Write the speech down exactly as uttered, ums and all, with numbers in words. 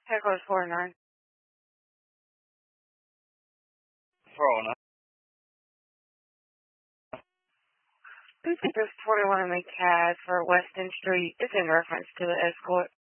Heckler's four oh nine. four oh nine. I think there's twenty-one in the C A D for Weston Street. It's in reference to the escort.